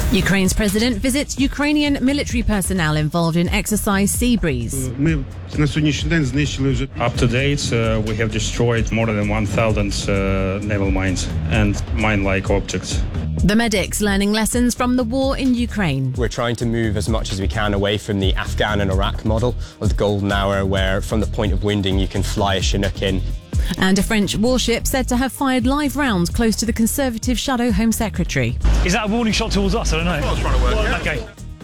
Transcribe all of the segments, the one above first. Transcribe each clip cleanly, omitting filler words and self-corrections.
Ukraine's president visits Ukrainian military personnel involved in exercise Sea Breeze. Up to date, we have destroyed more than 1,000 naval mines and mine-like objects. The medics learning lessons from the war in Ukraine. We're trying to move as much as we can away from the Afghan and Iraq model of the golden hour, where from the point of wounding you can fly a Chinook in. And a French warship said to have fired live rounds close to the Conservative Shadow Home Secretary. Is that a warning shot towards us? I don't know. I was trying to work out. Okay.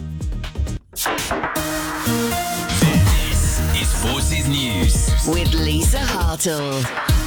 This is Forces News with Lisa Hartle.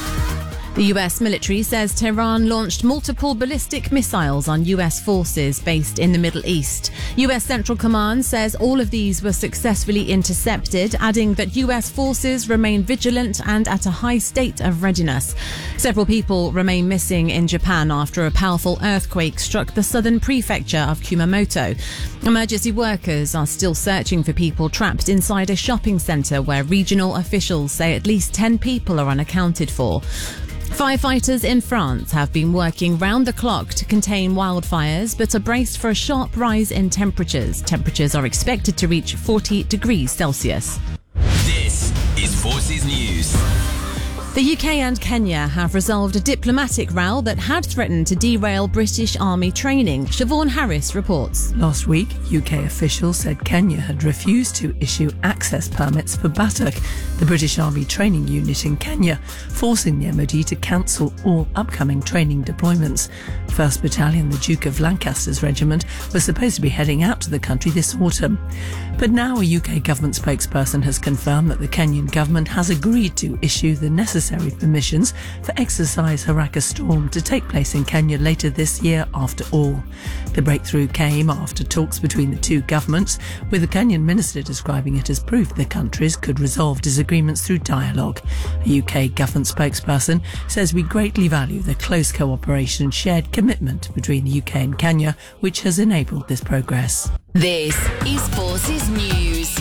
The US military says Tehran launched multiple ballistic missiles on US forces based in the Middle East. US Central Command says all of these were successfully intercepted, adding that US forces remain vigilant and at a high state of readiness. Several people remain missing in Japan after a powerful earthquake struck the southern prefecture of Kumamoto. Emergency workers are still searching for people trapped inside a shopping centre where regional officials say at least 10 people are unaccounted for. Firefighters in France have been working round the clock to contain wildfires, but are braced for a sharp rise in temperatures. Temperatures are expected to reach 40 degrees Celsius. This is Forces News. The UK and Kenya have resolved a diplomatic row that had threatened to derail British Army training. Siobhan Harris reports. Last week, UK officials said Kenya had refused to issue access permits for Batak, the British Army training unit in Kenya, forcing the MOD to cancel all upcoming training deployments. 1st Battalion, the Duke of Lancaster's regiment, was supposed to be heading out to the country this autumn. But now a UK government spokesperson has confirmed that the Kenyan government has agreed to issue the necessary permissions for exercise Haraka Storm to take place in Kenya later this year after all. The breakthrough came after talks between the two governments, with the Kenyan minister describing it as proof the countries could resolve disagreements through dialogue. A UK government spokesperson says we greatly value the close cooperation and shared commitment between the UK and Kenya, which has enabled this progress. This is Forces News.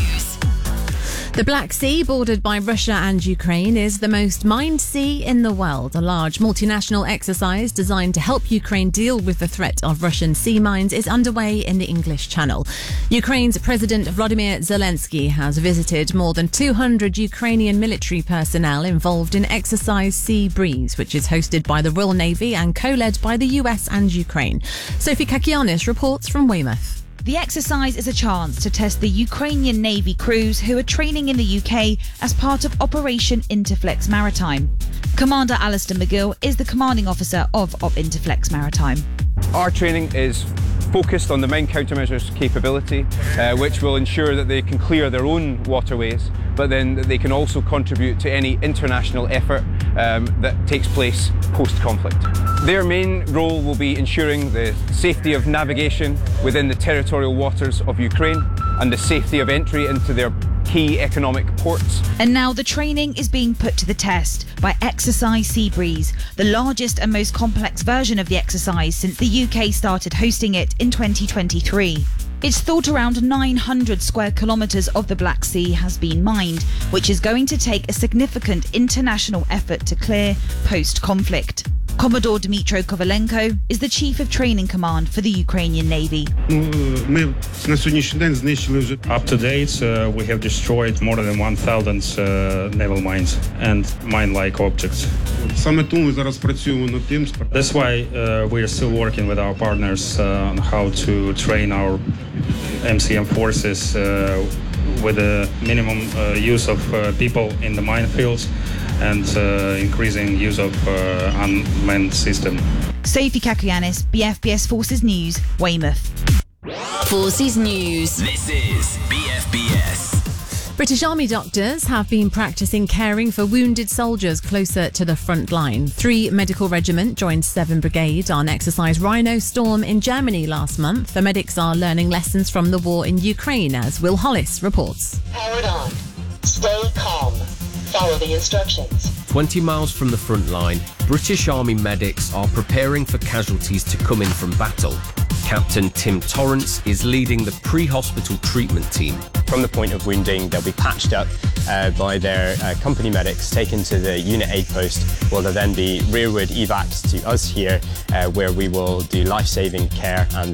The Black Sea, bordered by Russia and Ukraine, is the most mined sea in the world. A large multinational exercise designed to help Ukraine deal with the threat of Russian sea mines is underway in the English Channel. Ukraine's President Volodymyr Zelensky has visited more than 200 Ukrainian military personnel involved in exercise Sea Breeze, which is hosted by the Royal Navy and co-led by the US and Ukraine. Sophie Kakianis reports from Weymouth. The exercise is a chance to test the Ukrainian Navy crews who are training in the UK as part of Operation Interflex Maritime. Commander Alistair McGill is the commanding officer of Interflex Maritime. Our training is focused on the mine countermeasures capability, which will ensure that they can clear their own waterways, but then that they can also contribute to any international effort that takes place post-conflict. Their main role will be ensuring the safety of navigation within the territorial waters of Ukraine and the safety of entry into their key economic ports. And now the training is being put to the test by Exercise Sea Breeze, the largest and most complex version of the exercise since the UK started hosting it in 2023. It's thought around 900 square kilometres of the Black Sea has been mined, which is going to take a significant international effort to clear post-conflict. Commodore Dmytro Kovalenko is the Chief of Training Command for the Ukrainian Navy. Up to date, we have destroyed more than 1,000 naval mines and mine-like objects. That's why we are still working with our partners on how to train our MCM forces with a minimum use of people in the minefields and increasing use of unmanned system. Sophie Kakianis, BFBS Forces News, Weymouth. Forces News. This is BFBS. British Army doctors have been practicing caring for wounded soldiers closer to the front line. 3 Medical Regiment joined 7 Brigade on exercise Rhino Storm in Germany last month. The medics are learning lessons from the war in Ukraine, as Will Hollis reports. Powered on. Stay calm. Follow the instructions. 20 miles from the front line, British Army medics are preparing for casualties to come in from battle. Captain Tim Torrance is leading the pre-hospital treatment team. From the point of wounding, they'll be patched up by their company medics, taken to the Unit Aid Post, where they'll then be rearward evacs to us here, where we will do life-saving care and